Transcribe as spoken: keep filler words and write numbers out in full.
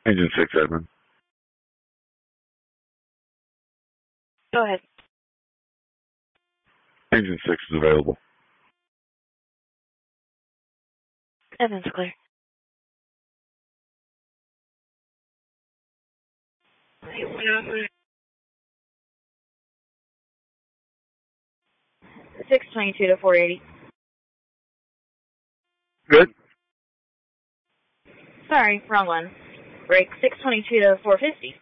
Engine six, Edmund. Go ahead. Engine six is available. Edmund's clear. six twenty-two to four eighty. Good. Sorry, wrong one. Break six twenty-two to four fifty.